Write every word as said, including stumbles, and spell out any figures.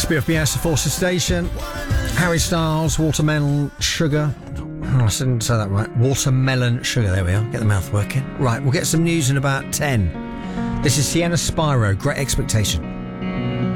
B F B S, Forces Station. Harry Styles, Watermelon Sugar. Oh, I didn't say that right. Watermelon Sugar, there we are. Get the mouth working. Right, we'll get some news in about ten. This is Sienna Spyro, Great Expectation.